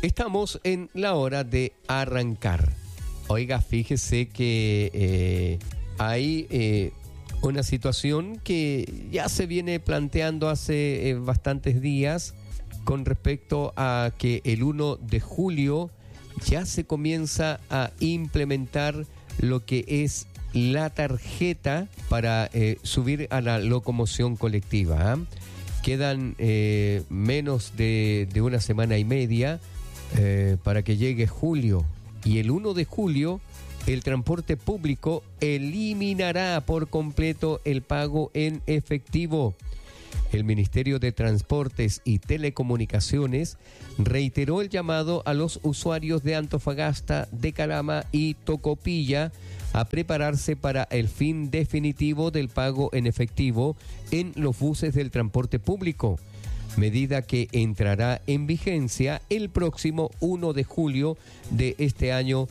Estamos en la hora de arrancar. Oiga, fíjese que hay una situación que ya se viene planteando hace bastantes días con respecto a que el 1 de julio ya se comienza a implementar lo que es la tarjeta para subir a la locomoción colectiva. Quedan menos de una semana y media para que llegue julio, y el 1 de julio el transporte público eliminará por completo el pago en efectivo. El Ministerio de Transportes y Telecomunicaciones reiteró el llamado a los usuarios de Antofagasta, de Calama y Tocopilla a prepararse para el fin definitivo del pago en efectivo en los buses del transporte público, medida que entrará en vigencia el próximo 1 de julio de este año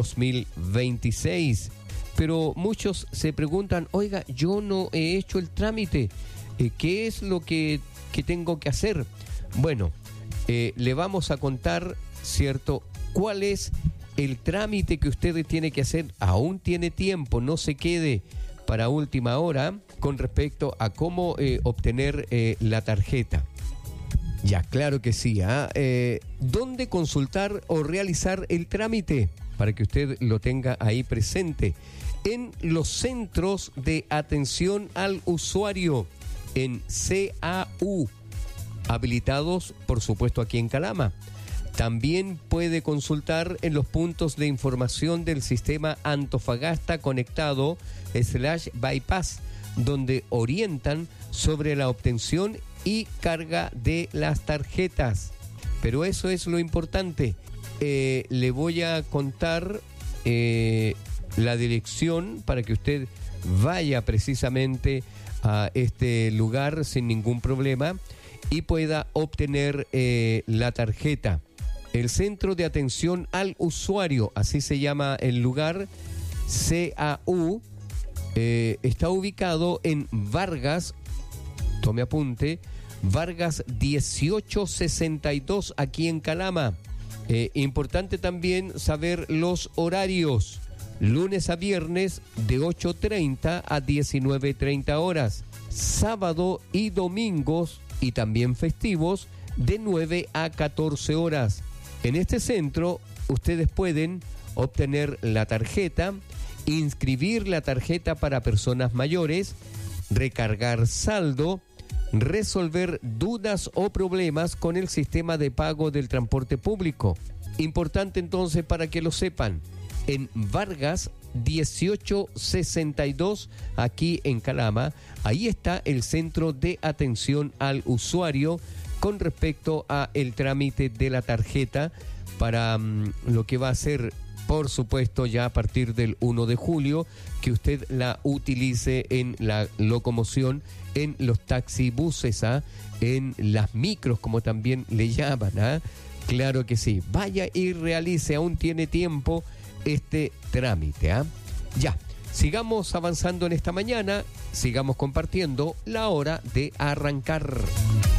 2026. Pero muchos se preguntan, oiga, yo no he hecho el trámite, ¿qué es lo que tengo que hacer? Bueno, le vamos a contar, ¿cierto?, cuál es el trámite que usted tiene que hacer. Aún tiene tiempo, no se quede para última hora con respecto a cómo obtener la tarjeta. Ya, claro que sí. ¿Dónde consultar o realizar el trámite? Para que usted lo tenga ahí presente. En los centros de atención al usuario, en CAU, habilitados, por supuesto, aquí en Calama. También puede consultar en los puntos de información del sistema Antofagasta Conectado /bypass, donde orientan sobre la obtención y carga de las tarjetas. Pero eso es lo importante. Le voy a contar la dirección para que usted vaya precisamente a este lugar sin ningún problema y pueda obtener la tarjeta. El Centro de Atención al Usuario, así se llama el lugar, CAU, está ubicado en Vargas, tome apunte, Vargas 1862, aquí en Calama. Importante también saber los horarios. Lunes a viernes de 8:30 a 19:30 horas. Sábado y domingos y también festivos de 9 a 14 horas. En este centro ustedes pueden obtener la tarjeta, inscribir la tarjeta para personas mayores, recargar saldo, resolver dudas o problemas con el sistema de pago del transporte público. Importante entonces para que lo sepan, en Vargas 1862, aquí en Calama, ahí está el Centro de Atención al Usuario con respecto a el trámite de la tarjeta para lo que va a ser, por supuesto, ya a partir del 1 de julio, que usted la utilice en la locomoción, en los taxibuses, en las micros, como también le llaman. Claro que sí. Vaya y realice, aún tiene tiempo, este trámite. Ya, sigamos avanzando en esta mañana, sigamos compartiendo la hora de arrancar.